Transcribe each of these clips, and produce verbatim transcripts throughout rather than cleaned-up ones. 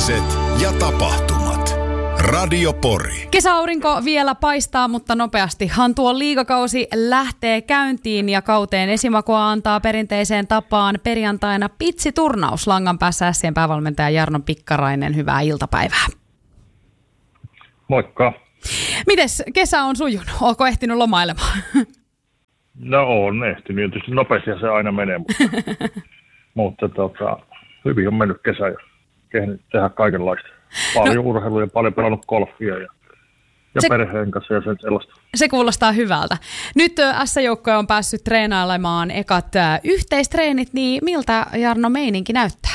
Uutiset ja tapahtumat. Radio Pori. Kesäaurinko vielä paistaa, mutta nopeastihan tuo liigakausi lähtee käyntiin ja kauteen esimakua antaa perinteiseen tapaan perjantaina pitsiturnaus. Langan päässä Ässien päävalmentaja Jarno Pikkarainen, hyvää iltapäivää. Moikka. Mites kesä on sujunut? Oletko ehtinyt lomailemaan? No on ehtinyt. Tietysti nopeasti se aina menee, mutta, mutta tota, hyvin on mennyt kesä ja kehnyt tehdä kaikenlaista. Paljon no, urheilua ja paljon pelannut golfia ja, ja se, perheen kanssa ja sen sellaista. Se kuulostaa hyvältä. Nyt S-joukkue on päässyt treenailemaan ekat yhteistreenit, niin miltä Jarno meininki näyttää?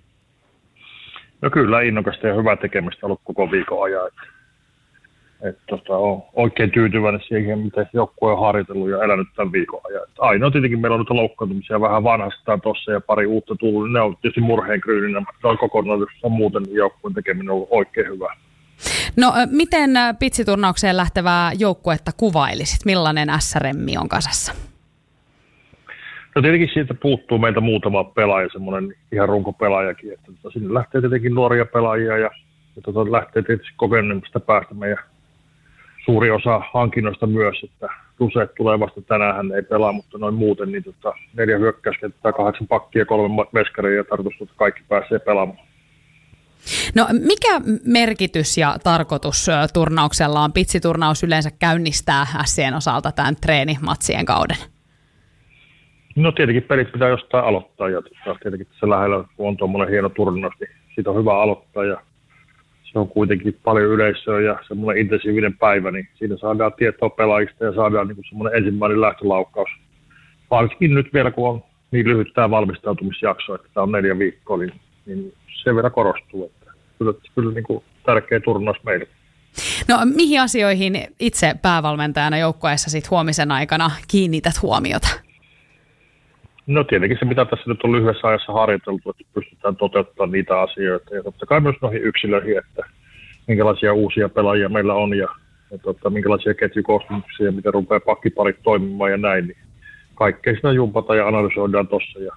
No kyllä innokasta ja hyvää tekemistä ollut koko viikon ajan. Että, et, tota, olen oikein tyytyväinen siihen, miten joukkue on harjoitellut ja elänyt tämän viikon ajan. Että ainoa tietenkin meillä on nyt loukkaantumisia vähän vanhastaan tuossa ja pari uutta tullut. Ne on tietysti murheenkryyninä, mutta on kokonaisuudessaan muuten joukkueen tekeminen on ollut oikein hyvä. No miten pitsiturnaukseen lähtevää joukkuetta kuvailisit? Millainen S-remmi on kasassa? No tietenkin siitä puuttuu meiltä muutama pelaaja, semmoinen ihan runkopelaajakin. Että sinne lähtee tietenkin nuoria pelaajia ja, ja tota, lähtee tietysti kokeneemmasta päästä meidän suuri osa hankinnoista myös, että useat tulee vasta tänään, hän ei pelaa, mutta noin muuten, niin tota, neljä hyökkäyskenttää, kahdeksan pakkia ja kolme veskaria ja tarkoitus, että kaikki pääsee pelaamaan. No mikä merkitys ja tarkoitus turnauksella on? Pitsiturnaus yleensä käynnistää Ässien osalta tämän treenimatsien kauden. No tietenkin pelit pitää jostain aloittaa ja tota, tietenkin tässä lähellä, kun on tuommoinen hieno turnaus, niin siitä on hyvä aloittaa ja se on kuitenkin paljon yleisöä ja semmoinen intensiivinen päivä, niin siinä saadaan tietoa pelaajista ja saadaan niin semmoinen ensimmäinen lähtölaukaus. Varsinkin nyt vielä, kun on niin lyhyt tämä valmistautumisjakso, että tämä on neljä viikkoa, niin, niin sen verran korostuu, että kyllä, kyllä niin kuin tärkeä turnaus meille. No mihin asioihin itse päävalmentajana joukkueessa sit huomisen aikana kiinnität huomiota? No tietenkin se, mitä tässä nyt on lyhyessä ajassa harjoiteltu, että pystytään toteuttamaan niitä asioita. Ja totta kai myös noihin yksilöihin, että minkälaisia uusia pelaajia meillä on ja, ja tota, minkälaisia ketjukoostumuksia ja miten rupeaa pakkiparit toimimaan ja näin. Niin kaikkea sitä jumpata ja analysoidaan tuossa. Ja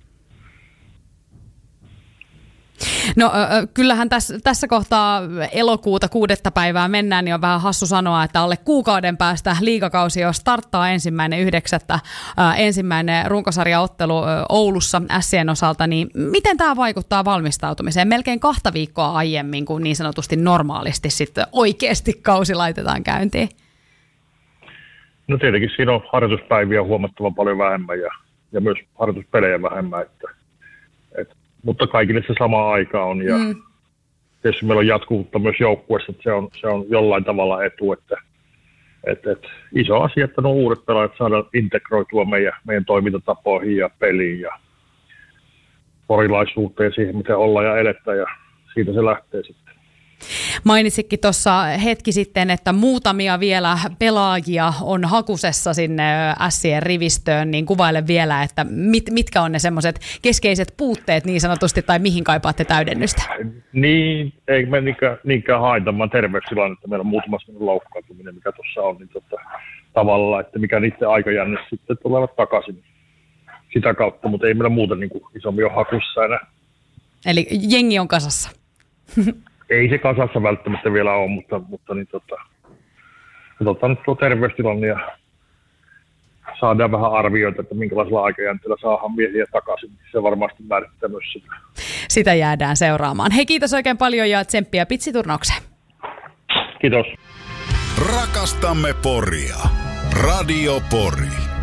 No kyllähän tässä, tässä kohtaa elokuuta kuudetta päivää mennään, niin on vähän hassu sanoa, että alle kuukauden päästä liigakausi jo starttaa ensimmäinen yhdeksättä, ensimmäinen runkosarjaottelu Oulussa Ässien osalta, niin miten tämä vaikuttaa valmistautumiseen? Melkein kahta viikkoa aiemmin kuin niin sanotusti normaalisti sitten oikeasti kausi laitetaan käyntiin. No tietenkin siinä on harjoituspäiviä huomattavan paljon vähemmän ja, ja myös harjoituspelejä vähemmän, että, että mutta kaikille se sama aika on ja mm. tietysti meillä on jatkuvuutta myös joukkueessa, että se on, se on jollain tavalla etu, että et, et iso asia, että nuo uudet pelaajat saadaan integroitua meidän, meidän toimintatapoihin ja peliin ja porilaisuuteen siihen, miten ollaan ja eletään ja siitä se lähtee sitten. Mainitsikin tuossa hetki sitten, että muutamia vielä pelaajia on hakusessa sinne Ässien rivistöön, niin kuvaile vielä, että mit, mitkä on ne semmoiset keskeiset puutteet niin sanotusti, tai mihin kaipaatte täydennystä? Niin, ei me niinkään, niinkään haita, vaan terveystilanne, että meillä on muutama sellainen loukkaantuminen, mikä tuossa on, niin tota, tavallaan, että mikä niiden aikajänne sitten tulevat takaisin sitä kautta, mutta ei meillä muuta niin kuin isommin ole hakussa enää. Eli jengi on kasassa? Ei se kasassa välttämättä vielä ole, mutta, mutta niin tota, katsotaan nyt tuo terveystilanne ja saadaan vähän arvioita, että minkälaisella aikajänteellä saadaan miehiä takaisin. Se varmasti määrittää myös sitä. Sitä jäädään seuraamaan. Hei, kiitos oikein paljon ja tsemppiä pitsiturnaukseen. Kiitos. Rakastamme Poria. Radio Pori.